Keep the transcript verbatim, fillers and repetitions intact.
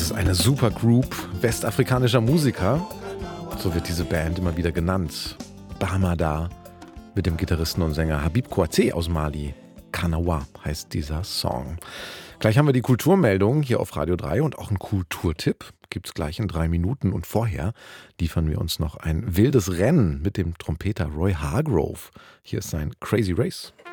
ist eine Supergroup westafrikanischer Musiker. So wird diese Band immer wieder genannt. Bamada mit dem Gitarristen und Sänger Habib Kouaté aus Mali. Kanawa heißt dieser Song. Gleich haben wir die Kulturmeldung hier auf Radio drei und auch einen Kulturtipp. Gibt's gleich in drei Minuten. Und vorher liefern wir uns noch ein wildes Rennen mit dem Trompeter Roy Hargrove. Hier ist sein Crazy Race.